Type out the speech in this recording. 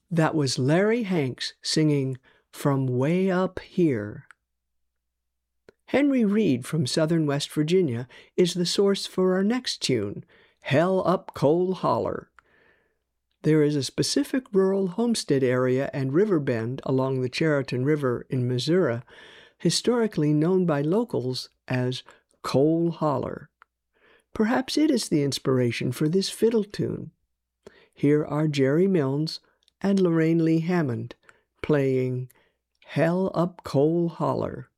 That was Larry Hanks singing From Way Up Here. Henry Reed from southern West Virginia is the source for our next tune, Hell Up Coal Holler. There is a specific rural homestead area and river bend along the Chariton River in Missouri, historically known by locals as Coal Holler. Perhaps it is the inspiration for this fiddle tune. Here are Jerry Milnes and Lorraine Lee Hammond playing Hell Up Coal Holler.